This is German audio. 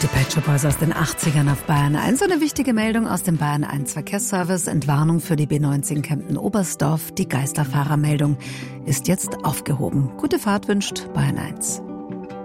Die Pet Shop Boys aus den 80ern auf Bayern 1. Eine wichtige Meldung aus dem Bayern 1 Verkehrsservice. Entwarnung für die B19 Kempten-Oberstdorf. Die Geisterfahrermeldung ist jetzt aufgehoben. Gute Fahrt wünscht Bayern 1.